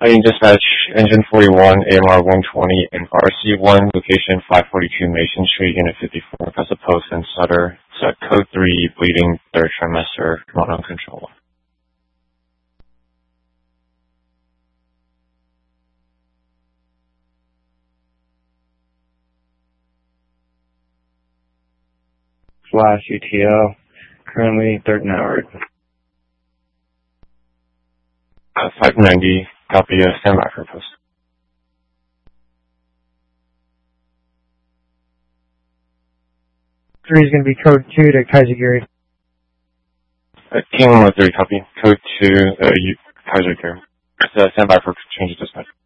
Heading dispatch, engine 41, AMR 120, and RC1, location 542 Mason Street, unit 54, past the post in Sutter. Set code 3, bleeding, third trimester, not on control. Flash UTL, currently third network. 590, copy, stand by for post. Three is going to be code 2 to Kaiser Gary. King 103, copy, code 2, Kaiser Gary. Stand by for change of dispatch.